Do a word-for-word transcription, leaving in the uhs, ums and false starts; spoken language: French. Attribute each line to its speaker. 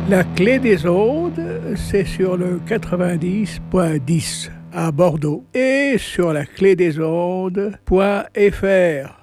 Speaker 1: La clé des ondes, c'est sur le quatre-vingt-dix point dix à Bordeaux et sur la clé des ondes.fr.